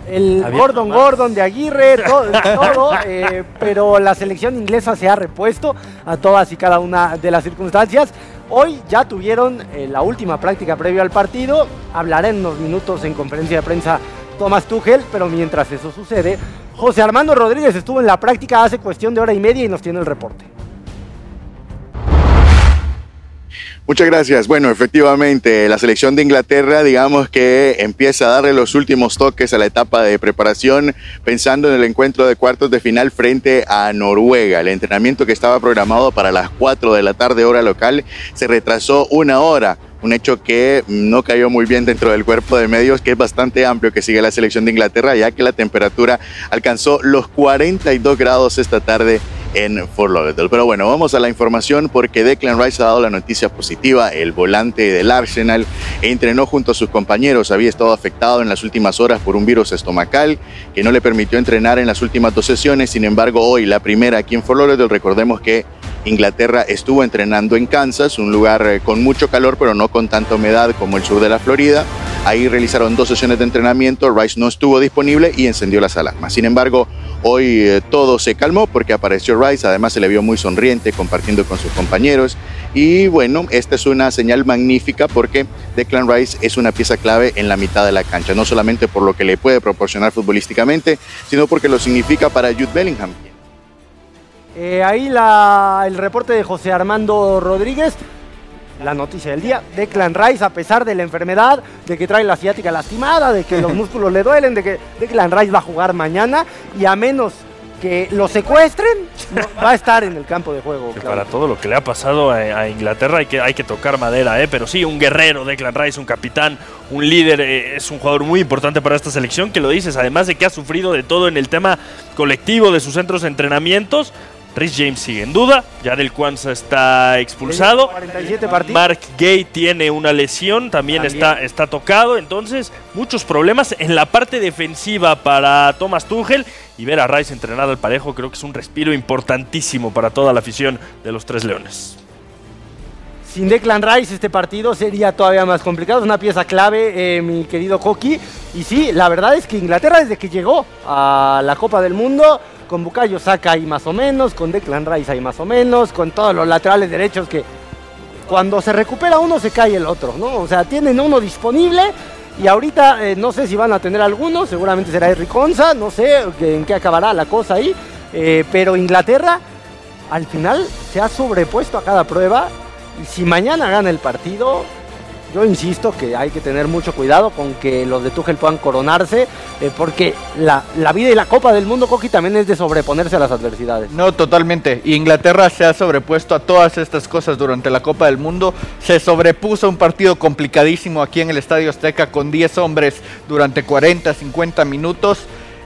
el Gordon de Aguirre, todo, pero la selección inglesa se ha repuesto a todas y cada una de las circunstancias. Hoy ya tuvieron la última práctica previo al partido, hablará en unos minutos en conferencia de prensa Thomas Tuchel, pero mientras eso sucede, José Armando Rodríguez estuvo en la práctica hace cuestión de hora y media y nos tiene el reporte. Muchas gracias. Bueno, efectivamente, la selección de Inglaterra, digamos que empieza a darle los últimos toques a la etapa de preparación, pensando en el encuentro de cuartos de final frente a Noruega. El entrenamiento que estaba programado para las 4 de la tarde hora local se retrasó 1 hora. Un hecho que no cayó muy bien dentro del cuerpo de medios, que es bastante amplio, que sigue la selección de Inglaterra, ya que la temperatura alcanzó los 42 grados esta tarde en Fort Lauderdale. Pero bueno, vamos a la información porque Declan Rice ha dado la noticia positiva. El volante del Arsenal entrenó junto a sus compañeros. Había estado afectado en las últimas horas por un virus estomacal que no le permitió entrenar en las últimas 2 sesiones. Sin embargo, hoy la primera aquí en Fort Lauderdale. Recordemos que Inglaterra estuvo entrenando en Kansas, un lugar con mucho calor, pero no con tanta humedad como el sur de la Florida. Ahí realizaron 2 sesiones de entrenamiento. Rice no estuvo disponible y encendió las alarmas. Sin embargo, hoy todo se calmó porque apareció Rice. Además, se le vio muy sonriente compartiendo con sus compañeros. Y bueno, esta es una señal magnífica porque Declan Rice es una pieza clave en la mitad de la cancha. No solamente por lo que le puede proporcionar futbolísticamente, sino porque lo significa para Jude Bellingham. Ahí el reporte de José Armando Rodríguez. La noticia del día: Declan Rice, a pesar de la enfermedad, de que trae la ciática lastimada, de que los músculos le duelen, de que Declan Rice va a jugar mañana y a menos que lo secuestren, va a estar en el campo de juego. Claro. Para todo lo que le ha pasado a Inglaterra hay que tocar madera, pero sí, un guerrero, Declan Rice, un capitán, un líder, es un jugador muy importante para esta selección, que lo dices, además de que ha sufrido de todo en el tema colectivo de sus centros de entrenamientos. Reece James sigue en duda, Jarell Quansah está expulsado, 47 partidos. Mark Gay tiene una lesión, también. Está tocado, entonces muchos problemas en la parte defensiva para Thomas Tuchel, y ver a Rice entrenado al parejo creo que es un respiro importantísimo para toda la afición de los Tres Leones. Sin Declan Rice este partido sería todavía más complicado, es una pieza clave, mi querido Coqui, y sí, la verdad es que Inglaterra desde que llegó a la Copa del Mundo, con Bukayo Saka ahí más o menos, con Declan Rice ahí más o menos, con todos los laterales derechos que cuando se recupera uno se cae el otro, ¿no? O sea, tienen uno disponible y ahorita no sé si van a tener alguno, seguramente será Eric Quansah, no sé en qué acabará la cosa ahí, pero Inglaterra al final se ha sobrepuesto a cada prueba y si mañana gana el partido, yo insisto que hay que tener mucho cuidado con que los de Tuchel puedan coronarse, porque la vida y la Copa del Mundo, Coqui, también es de sobreponerse a las adversidades. No, totalmente. Y Inglaterra se ha sobrepuesto a todas estas cosas durante la Copa del Mundo. Se sobrepuso a un partido complicadísimo aquí en el Estadio Azteca con 10 hombres durante 40, 50 minutos.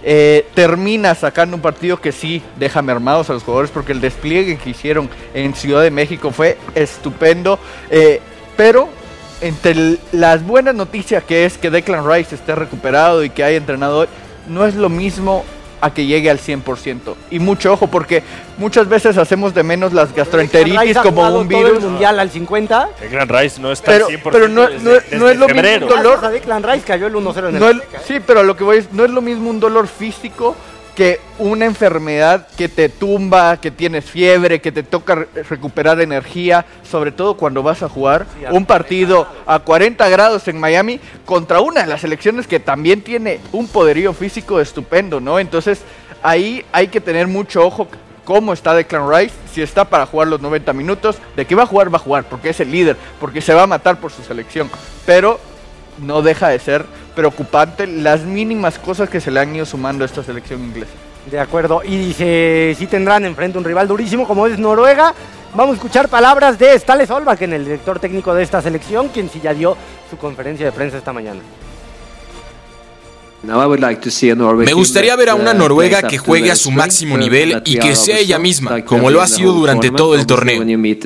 Termina sacando un partido que sí deja mermados a los jugadores porque el despliegue que hicieron en Ciudad de México fue estupendo. Pero entre las buenas noticias que es que Declan Rice esté recuperado y que haya entrenado hoy, no es lo mismo a que llegue al 100%. Y mucho ojo, porque muchas veces hacemos de menos las gastroenteritis como un virus. Todo el mundial al 50. Declan Rice no está al 100%. Pero no es lo mismo un dolor. A Declan Rice cayó el 1-0 en el Azteca, Sí, pero a lo que voy es, no es lo mismo un dolor físico que una enfermedad que te tumba, que tienes fiebre, que te toca recuperar energía, sobre todo cuando vas a jugar un partido a 40 grados en Miami contra una de las selecciones que también tiene un poderío físico estupendo, ¿no? Entonces ahí hay que tener mucho ojo cómo está Declan Rice, si está para jugar los 90 minutos, de que va a jugar, porque es el líder, porque se va a matar por su selección, pero no deja de ser preocupante las mínimas cosas que se le han ido sumando a esta selección inglesa. De acuerdo, y dice, sí tendrán enfrente un rival durísimo como es Noruega. Vamos a escuchar palabras de Ståle Solbakken, el director técnico de esta selección, quien sí ya dio su conferencia de prensa esta mañana. Me gustaría ver a una Noruega que juegue a su máximo nivel y que sea ella misma, como lo ha sido durante todo el torneo.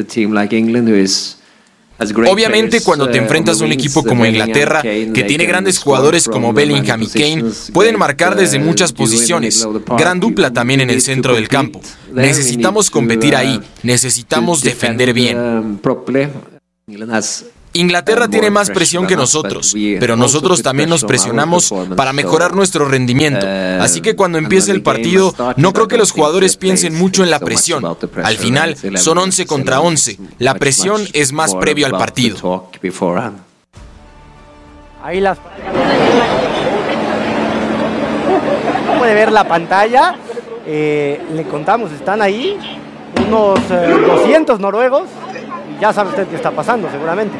Obviamente, cuando te enfrentas a un equipo como Inglaterra, que tiene grandes jugadores como Bellingham y Kane, pueden marcar desde muchas posiciones, gran dupla también en el centro del campo. Necesitamos competir ahí, necesitamos defender bien. Inglaterra tiene más presión que nosotros, pero nosotros también nos presionamos para mejorar nuestro rendimiento. Así que cuando empiece el partido, no creo que los jugadores piensen mucho en la presión. Al final, son 11 contra 11. La presión es más previo al partido. Ahí las... Puede ver la pantalla. Le contamos, están ahí unos 200 noruegos. Y ya sabe usted qué está pasando, seguramente.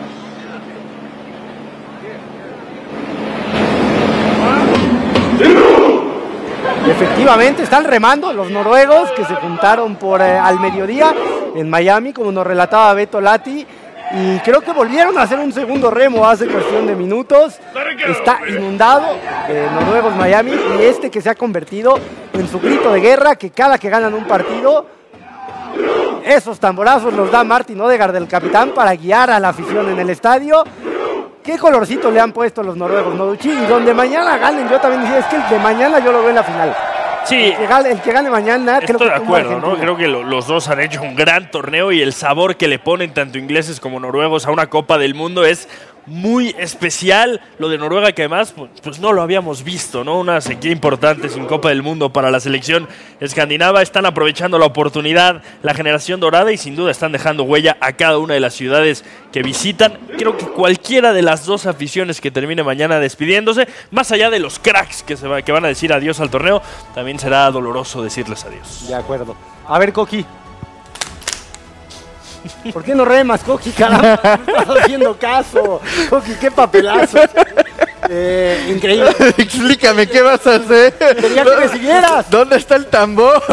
Efectivamente, están remando los noruegos que se juntaron al mediodía en Miami, como nos relataba Beto Lati, y creo que volvieron a hacer un segundo remo hace cuestión de minutos. Está inundado de noruegos Miami, y que se ha convertido en su grito de guerra, que cada que ganan un partido, esos tamborazos los da Martin Odegaard, el capitán, para guiar a la afición en el estadio. ¿Qué colorcito le han puesto los noruegos, no, Duchi? Y donde mañana ganen, yo también decía, es que el de mañana yo lo veo en la final. Sí, el que gane mañana, creo que estoy de acuerdo, ¿no? Creo que los dos han hecho un gran torneo, y el sabor que le ponen tanto ingleses como noruegos a una Copa del Mundo es muy especial. Lo de Noruega, que además pues no lo habíamos visto, ¿no? Una sequía importante sin Copa del Mundo para la selección escandinava. Están aprovechando la oportunidad, la generación dorada, y sin duda están dejando huella a cada una de las ciudades que visitan. Creo que cualquiera de las dos aficiones que termine mañana despidiéndose, más allá de los cracks que van a decir adiós al torneo, también será doloroso decirles adiós. De acuerdo. A ver, Coqui, ¿por qué no remas, Coqui? Caramba, no estás haciendo caso. Coqui, qué papelazo. Increíble. Explícame, ¿qué vas a hacer? Quería que me siguieras. ¿Dónde está el tambor?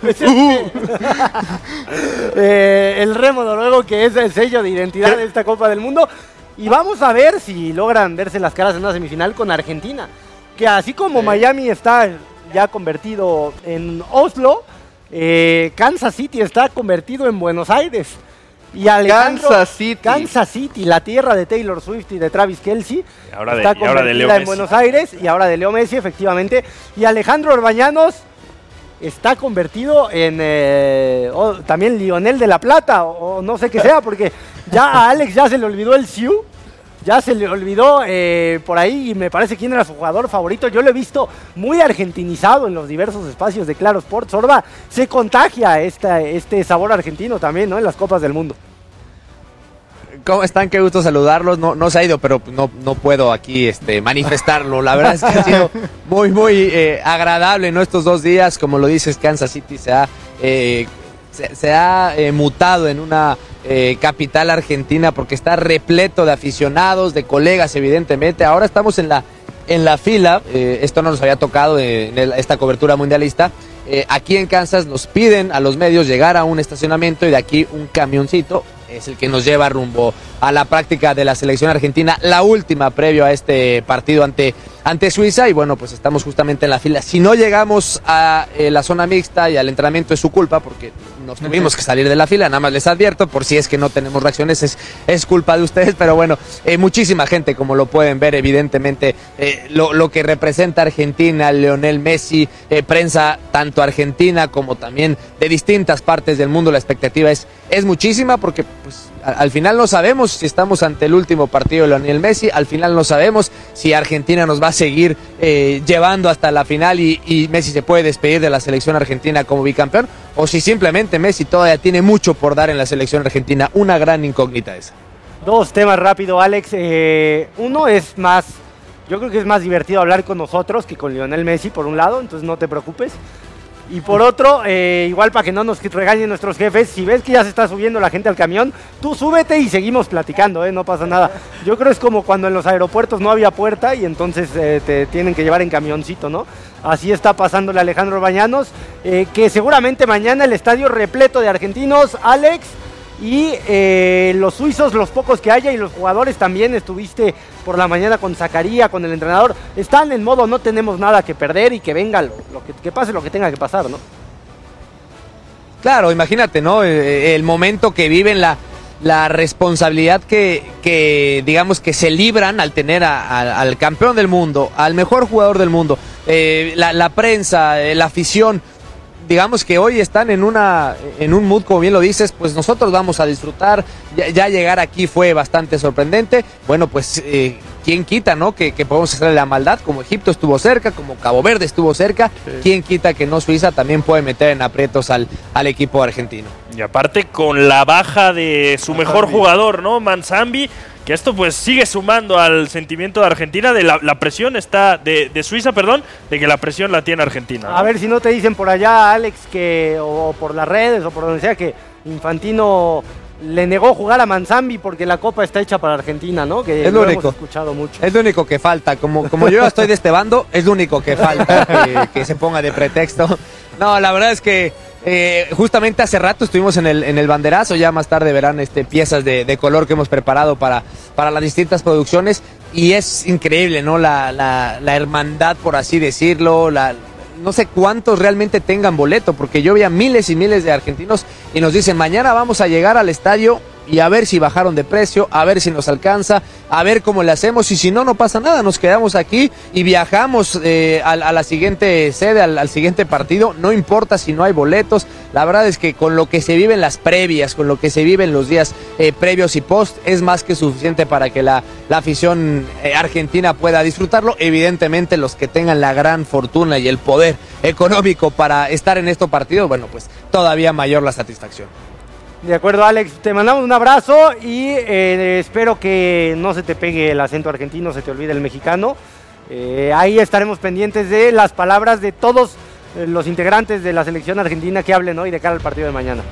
El remo noruego, que es el sello de identidad de esta Copa del Mundo. Y vamos a ver si logran verse las caras en una semifinal con Argentina, que así como Miami está ya convertido en Oslo, Kansas City está convertido en Buenos Aires. Y Kansas City, la tierra de Taylor Swift y de Travis Kelce, ahora está de Leo convertida en Messi. Buenos Aires, y ahora de Leo Messi, efectivamente. Y Alejandro Orbañanos está convertido en también Lionel de la Plata, o no sé qué sea, porque ya a Alex ya se le olvidó el Siu. Ya se le olvidó por ahí, y me parece quién era su jugador favorito. Yo lo he visto muy argentinizado en los diversos espacios de Claro Sports. Orba, se contagia este sabor argentino también, ¿no? En las Copas del Mundo. ¿Cómo están? Qué gusto saludarlos. No se ha ido, pero no puedo aquí manifestarlo. La verdad es que ha sido muy, muy agradable, ¿no? Estos 2 días, como lo dices, Kansas City se ha mutado en una capital argentina, porque está repleto de aficionados, de colegas, evidentemente. Ahora estamos en la fila. Esto no nos había tocado en esta cobertura mundialista. Aquí en Kansas nos piden a los medios llegar a un estacionamiento, y de aquí un camioncito es el que nos lleva rumbo a la práctica de la selección argentina, la última previo a este partido ante Suiza. Y bueno, pues estamos justamente en la fila. Si no llegamos a la zona mixta y al entrenamiento, es su culpa, porque nos tuvimos que salir de la fila. Nada más les advierto, por si es que no tenemos reacciones, es culpa de ustedes. Pero bueno, muchísima gente, como lo pueden ver, evidentemente, lo que representa Argentina, Lionel Messi, prensa tanto argentina como también de distintas partes del mundo. La expectativa es muchísima, porque pues al final no sabemos si estamos ante el último partido de Lionel Messi. Al final no sabemos si Argentina nos va a seguir llevando hasta la final, y Messi se puede despedir de la selección argentina como bicampeón, o si simplemente Messi todavía tiene mucho por dar en la selección argentina. Una gran incógnita esa. 2 temas rápido, Alex. Uno es más, yo creo que es más divertido hablar con nosotros que con Lionel Messi, por un lado, entonces no te preocupes. Y por otro, igual para que no nos regañen nuestros jefes, si ves que ya se está subiendo la gente al camión, tú súbete y seguimos platicando, no pasa nada. Yo creo que es como cuando en los aeropuertos no había puerta y entonces te tienen que llevar en camioncito, ¿no? Así está pasándole a Alejandro Orbañanos, que seguramente mañana el estadio repleto de argentinos, Alex, y los suizos, los pocos que haya, y los jugadores también. Estuviste por la mañana con Zakaria, con el entrenador. Están en modo no tenemos nada que perder, y que venga que pase lo que tenga que pasar, ¿no? Claro, imagínate, ¿no? El momento que viven, la responsabilidad que digamos que se libran al tener al campeón del mundo, al mejor jugador del mundo, la prensa, la afición. digamos que hoy están en un mood, como bien lo dices, pues nosotros vamos a disfrutar. Ya llegar aquí fue bastante sorprendente. Bueno, pues quién quita, ¿no? Que podemos hacerle la maldad, como Egipto estuvo cerca, como Cabo Verde estuvo cerca. Sí. Quién quita que no Suiza también puede meter en aprietos al equipo argentino. Y aparte con la baja de su mejor jugador, ¿no? Manzambi, que esto pues sigue sumando al sentimiento de Argentina, de la presión está, de Suiza, perdón, de que la presión la tiene Argentina, ¿no? A ver si no te dicen por allá, Alex, que o por las redes o por donde sea, que Infantino le negó jugar a Manzambi porque la copa está hecha para Argentina, ¿no? Que es lo único. Hemos escuchado mucho. Es lo único que falta, como yo ya estoy de este bando, es lo único que falta, que se ponga de pretexto. No, la verdad es que justamente hace rato estuvimos en el banderazo, ya más tarde verán piezas de color que hemos preparado para las distintas producciones, y es increíble, ¿no? La hermandad, por así decirlo, no sé cuántos realmente tengan boleto, porque yo veía miles y miles de argentinos y nos dicen, mañana vamos a llegar al estadio y a ver si bajaron de precio, a ver si nos alcanza, a ver cómo le hacemos, y si no, no pasa nada, nos quedamos aquí y viajamos a la siguiente sede, al siguiente partido, no importa si no hay boletos. La verdad es que con lo que se vive en las previas, con lo que se vive en los días previos y post, es más que suficiente para que la afición argentina pueda disfrutarlo. Evidentemente los que tengan la gran fortuna y el poder económico para estar en estos partidos, bueno, pues todavía mayor la satisfacción. De acuerdo, Alex, te mandamos un abrazo y espero que no se te pegue el acento argentino, se te olvide el mexicano. Ahí estaremos pendientes de las palabras de todos los integrantes de la selección argentina que hablen hoy de cara al partido de mañana.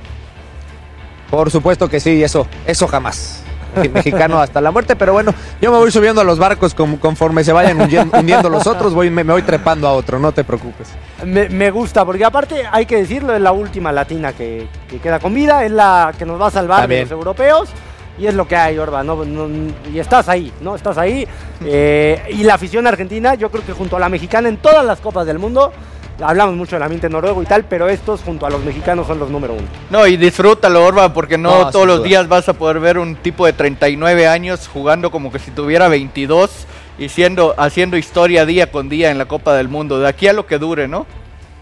Por supuesto que sí, eso jamás. Mexicano hasta la muerte, pero bueno, yo me voy subiendo a los barcos conforme se vayan hundiendo los otros, me voy trepando a otro, no te preocupes. Me gusta, porque aparte hay que decirlo, es la última latina que queda con vida, es la que nos va a salvar también de los europeos, y es lo que hay, Orba, ¿no? Y estás ahí, ¿no? Estás ahí, y la afición argentina, yo creo que junto a la mexicana en todas las copas del mundo, hablamos mucho del ambiente noruego y tal, pero estos junto a los mexicanos son los número uno. No, y disfrútalo, Orba, porque no todos los días vas a poder ver un tipo de 39 años jugando como que si tuviera 22 y haciendo historia día con día en la Copa del Mundo, de aquí a lo que dure, ¿no?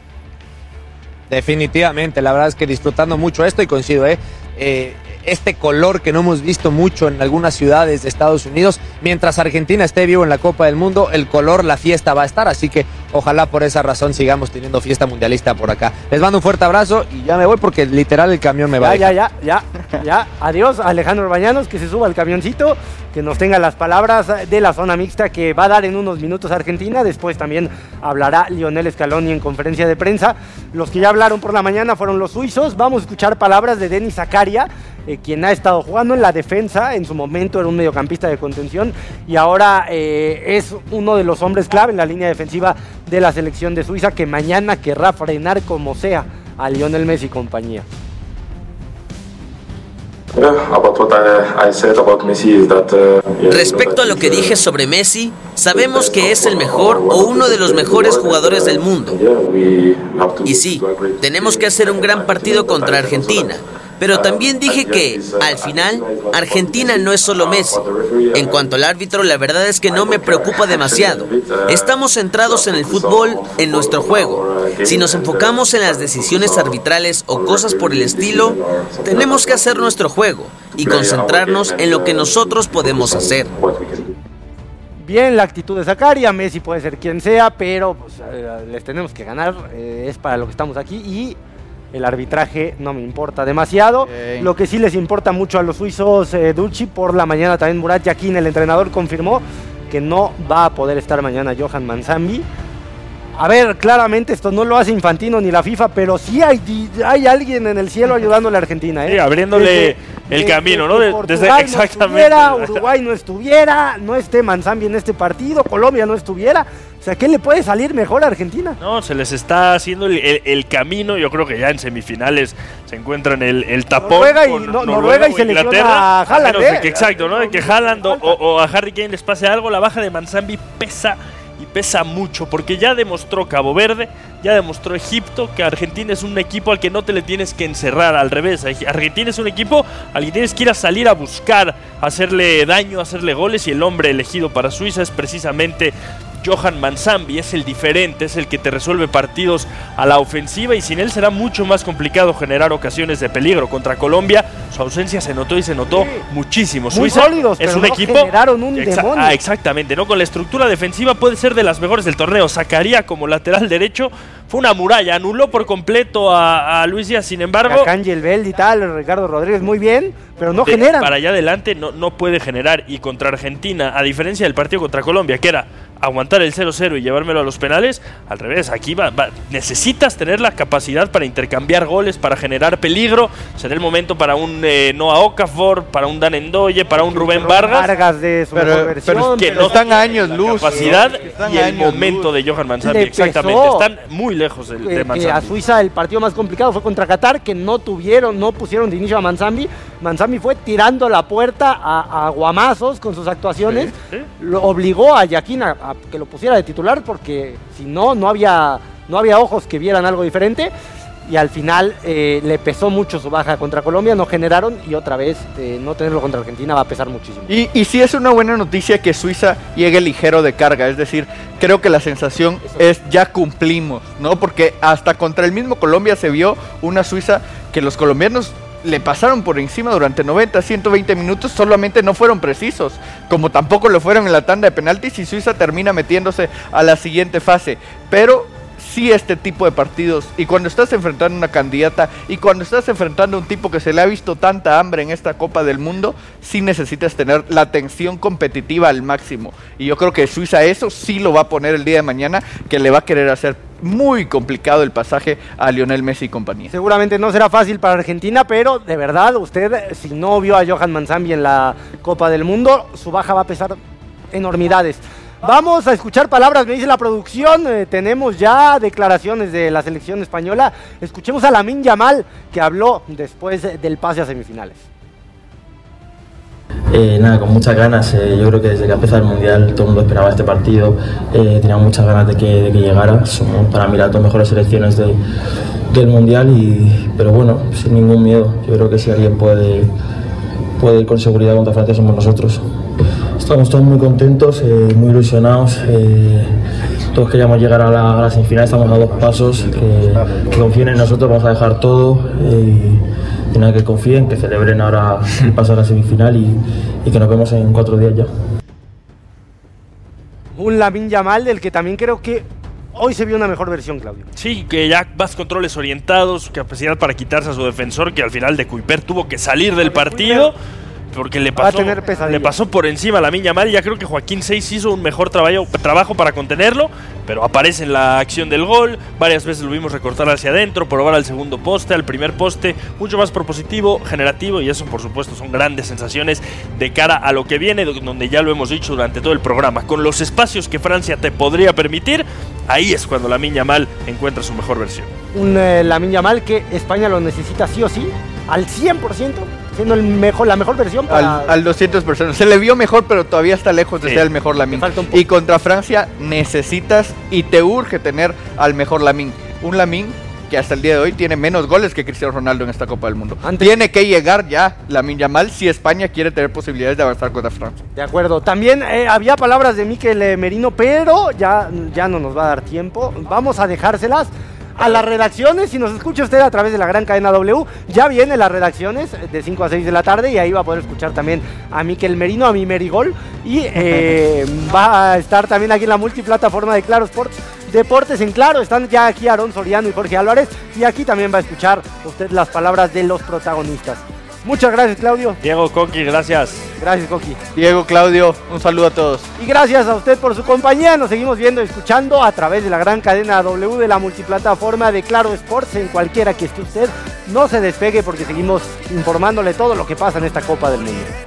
Definitivamente, la verdad es que disfrutando mucho esto, y coincido, este color que no hemos visto mucho en algunas ciudades de Estados Unidos, mientras Argentina esté vivo en la Copa del Mundo, el color, la fiesta va a estar, así que ojalá por esa razón sigamos teniendo fiesta mundialista por acá. Les mando un fuerte abrazo y ya me voy porque literal el camión me va a dejar. Ya, adiós Alejandro Bañanos, que se suba al camioncito, que nos tenga las palabras de la zona mixta que va a dar en unos minutos Argentina. Después también hablará Lionel Scaloni en conferencia de prensa. Los que ya hablaron por la mañana fueron los suizos. Vamos a escuchar palabras de Denis Zakaria, quien ha estado jugando en la defensa. En su momento era un mediocampista de contención y ahora es uno de los hombres clave en la línea defensiva de la selección de Suiza, que mañana querrá frenar como sea a Lionel Messi y compañía. Respecto a lo que dije sobre Messi, sabemos que es el mejor o uno de los mejores jugadores del mundo. Y sí, tenemos que hacer un gran partido contra Argentina. Pero también dije que, al final, Argentina no es solo Messi. En cuanto al árbitro, la verdad es que no me preocupa demasiado. Estamos centrados en el fútbol, en nuestro juego. Si nos enfocamos en las decisiones arbitrales o cosas por el estilo, tenemos que hacer nuestro juego y concentrarnos en lo que nosotros podemos hacer. Bien, la actitud de Zakaria, Messi puede ser quien sea, pero pues, les tenemos que ganar, es para lo que estamos aquí, y el arbitraje no me importa demasiado. Lo que sí les importa mucho a los suizos, Dulci, por la mañana también Murat Yakin, el entrenador, confirmó que no va a poder estar mañana Johan Manzambi. A ver, claramente esto no lo hace Infantino ni la FIFA, pero sí hay alguien en el cielo ayudándole a Argentina, Sí, abriéndole el camino, ¿no? Desde exactamente. No Uruguay no estuviera, no esté Manzambi en este partido, Colombia no estuviera. O sea, ¿qué le puede salir mejor a Argentina? No, se les está haciendo el camino. Yo creo que ya en semifinales se encuentran el tapón. Noruega y selecciona a Haaland, exacto, ¿no? De que Haaland o a Harry Kane les pase algo. La baja de Manzambi pesa mucho, porque ya demostró Cabo Verde, ya demostró Egipto que Argentina es un equipo al que no te le tienes que encerrar, al revés. Argentina es un equipo al que tienes que ir a salir a buscar, hacerle daño, hacerle goles, y el hombre elegido para Suiza es precisamente Johan Manzambi es el diferente, es el que te resuelve partidos a la ofensiva y sin él será mucho más complicado generar ocasiones de peligro. Contra Colombia su ausencia se notó muchísimo. Muy Suiza sólidos, es pero un no equipo generaron un demonio. Exactamente, ¿no? Con la estructura defensiva puede ser de las mejores del torneo. Zakaria como lateral derecho fue una muralla, anuló por completo a Luis Díaz, sin embargo... Ángel Bell y tal, Ricardo Rodríguez muy bien, pero no generan. Para allá adelante no puede generar, y contra Argentina, a diferencia del partido contra Colombia, que era aguantar el 0-0 y llevármelo a los penales, al revés, aquí necesitas tener la capacidad para intercambiar goles, para generar peligro. Será el momento para un Noah Okafor, para un Dan Ndoye, para un Rubén Vargas de su mejor versión, que no están años la luz, capacidad están y el años momento luz de Johan Manzambi, exactamente, están muy lejos de Manzambi. A Suiza el partido más complicado fue contra Qatar, que no pusieron de inicio a Manzambi. Manzambi fue tirando la puerta a guamazos con sus actuaciones. Sí. Lo obligó a Yaquín a que lo pusiera de titular, porque si no había ojos que vieran algo diferente. Y al final le pesó mucho su baja contra Colombia, no generaron, y otra vez no tenerlo contra Argentina va a pesar muchísimo. Y sí es una buena noticia que Suiza llegue ligero de carga, es decir, creo que la sensación es ya cumplimos, ¿no? Porque hasta contra el mismo Colombia se vio una Suiza que los colombianos le pasaron por encima durante 90, 120 minutos, solamente no fueron precisos, como tampoco lo fueron en la tanda de penaltis, y Suiza termina metiéndose a la siguiente fase, pero... Sí, este tipo de partidos, y cuando estás enfrentando a una candidata y cuando estás enfrentando a un tipo que se le ha visto tanta hambre en esta Copa del Mundo, sí necesitas tener la tensión competitiva al máximo, y yo creo que Suiza eso sí lo va a poner el día de mañana, que le va a querer hacer muy complicado el pasaje a Lionel Messi y compañía. Seguramente no será fácil para Argentina, pero de verdad usted, si no vio a Johan Manzambi en la Copa del Mundo, su baja va a pesar enormidades. Vamos a escuchar palabras, me dice la producción, tenemos ya declaraciones de la selección española. Escuchemos a Lamine Yamal, que habló después del pase a semifinales. Con muchas ganas, yo creo que desde que empezó el Mundial todo el mundo esperaba este partido, tenía muchas ganas de que llegara. Somos para mí las dos mejores selecciones del Mundial, pero bueno, sin ningún miedo. Yo creo que si alguien puede ir con seguridad contra Francia somos nosotros. Estamos todos muy contentos, muy ilusionados, todos queríamos llegar a la semifinal, estamos a 2 pasos, que confíen en nosotros, vamos a dejar todo y nada, que confíen, que celebren ahora el paso a la semifinal y que nos vemos en 4 días ya. Un Lamine Yamal del que también creo que hoy se vio una mejor versión, Claudio. Sí, que ya más controles orientados, su capacidad para quitarse a su defensor, que al final de Kuiper tuvo que salir del partido. Porque le pasó por encima a Lamine Yamal. Ya creo que Joaquín Seiss hizo un mejor trabajo para contenerlo, pero aparece en la acción del gol. Varias veces lo vimos recortar hacia adentro, probar al segundo poste, al primer poste, mucho más propositivo, generativo, y eso por supuesto son grandes sensaciones de cara a lo que viene, donde ya lo hemos dicho durante todo el programa, con los espacios que Francia te podría permitir, ahí es cuando Lamine Yamal encuentra su mejor versión. Un Lamine Yamal que España lo necesita sí o sí, al 100%, siendo la mejor versión para... Al 200%. Se le vio mejor, pero todavía está lejos de ser el mejor Lamine. Y contra Francia necesitas y te urge tener al mejor Lamine. Un Lamine que hasta el día de hoy tiene menos goles que Cristiano Ronaldo en esta Copa del Mundo. Tiene que llegar ya Lamine Yamal si España quiere tener posibilidades de avanzar contra Francia. De acuerdo. También había palabras de Mikel Merino, pero ya no nos va a dar tiempo. Vamos a dejárselas a las redacciones. Si nos escucha usted a través de la gran cadena W, ya vienen las redacciones de 5 a 6 de la tarde y ahí va a poder escuchar también a Mikel Merino, a mi Merigol, y va a estar también aquí en la multiplataforma de Claro Sports Deportes en Claro. Están ya aquí Aarón Soriano y Jorge Álvarez, y aquí también va a escuchar usted las palabras de los protagonistas. Muchas gracias, Claudio. Diego, Coqui, gracias. Gracias, Coqui. Diego, Claudio, un saludo a todos. Y gracias a usted por su compañía. Nos seguimos viendo y escuchando a través de la gran cadena W de la multiplataforma de Claro Sports, en cualquiera que esté usted. No se despegue porque seguimos informándole todo lo que pasa en esta Copa del Mundo.